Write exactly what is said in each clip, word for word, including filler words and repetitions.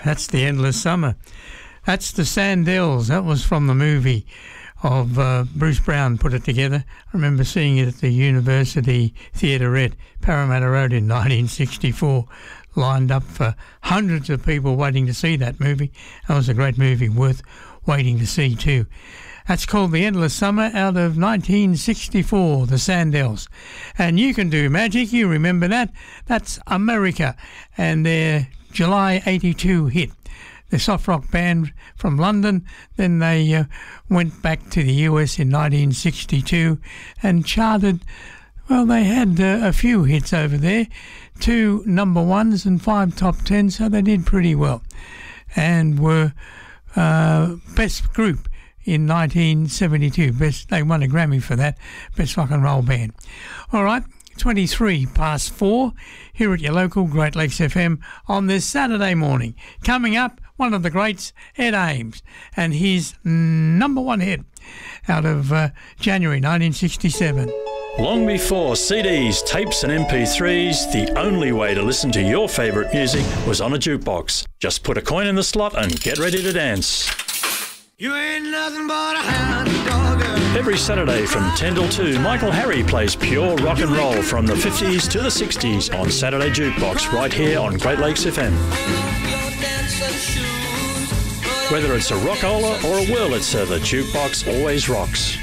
That's The Endless Summer. That's the Sandells. That was from the movie of uh, Bruce Brown put it together. I remember seeing it at the University Theaterette, Parramatta Road in nineteen sixty-four. Lined up for hundreds of people waiting to see that movie. That was a great movie, worth waiting to see too. That's called The Endless Summer out of nineteen sixty-four, the Sandells. And You Can Do Magic, you remember that? That's America and their July eighty-two hit. The soft rock band from London, then they uh, went back to the U S in nineteen sixty-two and charted. Well, they had uh, a few hits over there, two number ones and five top tens, so they did pretty well. And were uh, best group in nineteen seventy-two. Best, they won a Grammy for that, best rock and roll band. All right, twenty-three past four here at your local Great Lakes F M on this Saturday morning. Coming up, one of the greats, Ed Ames, and his number one hit out of uh, January nineteen sixty-seven. Long before C Ds, tapes and M P threes, the only way to listen to your favourite music was on a jukebox. Just put a coin in the slot and get ready to dance. You ain't nothing but a hound dog. Every Saturday from ten till two, Michael Harry plays pure rock and roll from the fifties to the sixties on Saturday Jukebox right here on Great Lakes F M. Whether it's a rockola or a Wurlitzer, the jukebox always rocks.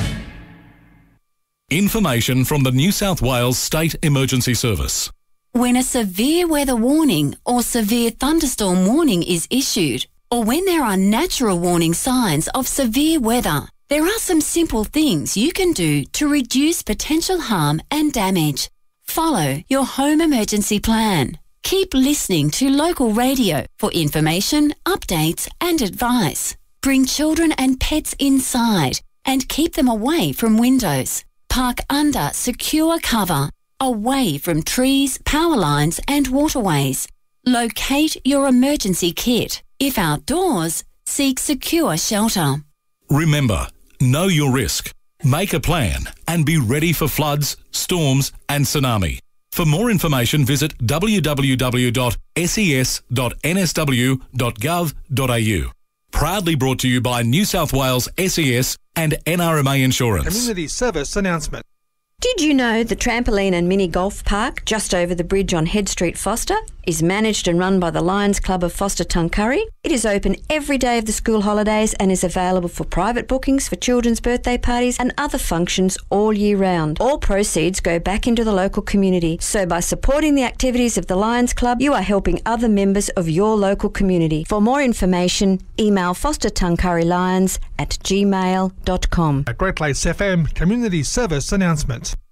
Information from the New South Wales State Emergency Service. When a severe weather warning or severe thunderstorm warning is issued, or when there are natural warning signs of severe weather, there are some simple things you can do to reduce potential harm and damage. Follow your home emergency plan. Keep listening to local radio for information, updates and advice. Bring children and pets inside and keep them away from windows. Park under secure cover, away from trees, power lines and waterways. Locate your emergency kit. If outdoors, seek secure shelter. Remember, know your risk, make a plan and be ready for floods, storms and tsunami. For more information, visit w w w dot s e s dot n s w dot gov dot a u. Proudly brought to you by New South Wales S E S and N R M A Insurance. Community service announcement. Did you know the trampoline and mini golf park just over the bridge on Head Street, Foster, is managed and run by the Lions Club of Foster Tuncurry? It is open every day of the school holidays and is available for private bookings for children's birthday parties and other functions all year round. All proceeds go back into the local community, so by supporting the activities of the Lions Club, you are helping other members of your local community. For more information, email fostertuncurrylions at gmail dot com. A Great Lakes F M community service announcement.